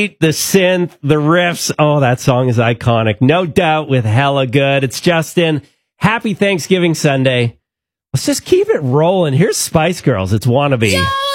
the synth, the riffs. Oh, that song is iconic. No doubt with Hella Good. It's Justin. Happy Thanksgiving Sunday. Let's just keep it rolling. Here's Spice Girls. It's Wannabe. Yo!